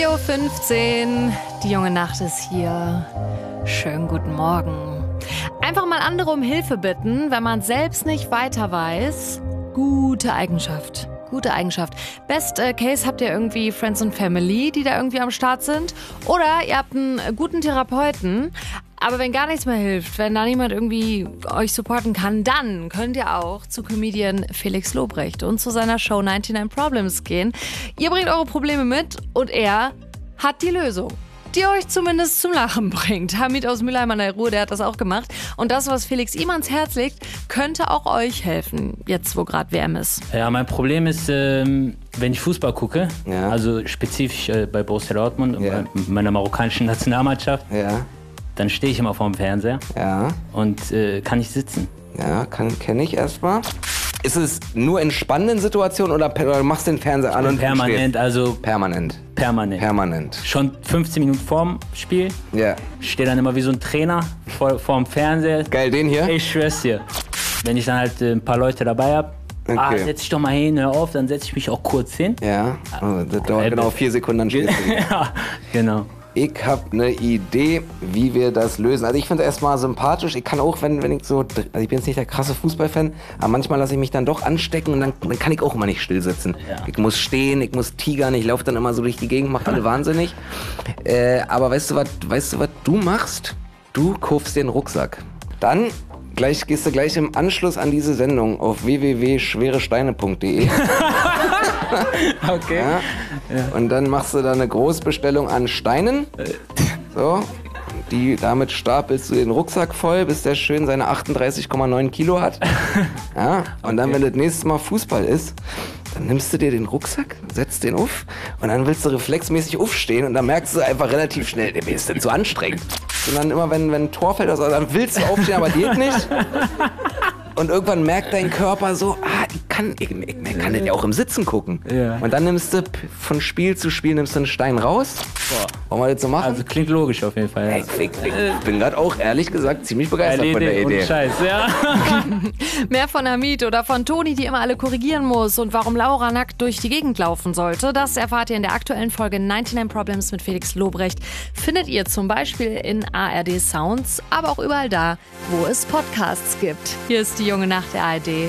15, die junge Nacht ist hier. Schönen guten Morgen. Einfach mal andere um Hilfe bitten, wenn man selbst nicht weiter weiß. Gute Eigenschaft. Gute Eigenschaft. Best Case habt ihr irgendwie Friends and Family, die da irgendwie am Start sind. Oder ihr habt einen guten Therapeuten. Aber wenn gar nichts mehr hilft, wenn da niemand irgendwie euch supporten kann, dann könnt ihr auch zu Comedian Felix Lobrecht und zu seiner Show 99 Problems gehen. Ihr bringt eure Probleme mit und er hat die Lösung, die euch zumindest zum Lachen bringt. Hamid aus Mülheim an der Ruhr, der hat das auch gemacht. Und das, was Felix ihm ans Herz legt, könnte auch euch helfen, jetzt wo gerade WM ist. Ja, mein Problem ist, wenn ich Fußball gucke, also spezifisch bei Borussia Dortmund und meiner marokkanischen Nationalmannschaft, dann stehe ich immer vorm Fernseher und kann nicht sitzen. Ja, kenne ich erstmal. Ist es nur in spannenden Situationen oder machst du den Fernseher an und permanent, also permanent. Schon 15 Minuten vorm Spiel. Ja. Stehe dann immer wie so ein Trainer vorm Fernseher. Geil, den hier? Ich schwör's dir. Wenn ich dann halt ein paar Leute dabei habe, setz dich doch mal hin, hör auf, dann setze ich mich auch kurz hin. Ja, das dauert genau 4 Sekunden, dann stehst du. Ja, genau. Ich habe eine Idee, wie wir das lösen. Also ich finde es erstmal sympathisch. Ich kann auch, wenn ich so, also ich bin jetzt nicht der krasse Fußballfan, aber manchmal lasse ich mich dann doch anstecken und dann kann ich auch immer nicht still sitzen. Ja. Ich muss stehen, ich muss tigern, ich laufe dann immer so durch die Gegend, mache alle wahnsinnig. Aber weißt du, was du machst? Du kaufst den Rucksack. Dann gehst du gleich im Anschluss an diese Sendung auf www.schweresteine.de. Okay. Ja. Und dann machst du da eine Großbestellung an Steinen. So. Damit stapelst du den Rucksack voll, bis der schön seine 38,9 Kilo hat. Ja. Und dann, wenn das nächste Mal Fußball ist, dann nimmst du dir den Rucksack, setzt den auf und dann willst du reflexmäßig aufstehen und dann merkst du einfach relativ schnell, mir ist das zu anstrengend. Und dann immer, wenn ein Tor fällt, also, dann willst du aufstehen, aber geht nicht. Und irgendwann merkt dein Körper so, ich kann das ja auch im Sitzen gucken. Ja. Und dann nimmst du von Spiel zu Spiel einen Stein raus. Wollen wir das so machen? Also klingt logisch auf jeden Fall. Ja. Ich bin gerade auch, ehrlich gesagt, ziemlich begeistert von der Idee. Scheiß, ja. Mehr von Hamid oder von Toni, die immer alle korrigieren muss und warum Laura nackt durch die Gegend laufen sollte, das erfahrt ihr in der aktuellen Folge 99 Problems mit Felix Lobrecht. Findet ihr zum Beispiel in ARD Sounds, aber auch überall da, wo es Podcasts gibt. Hier ist die junge Nacht der ARD.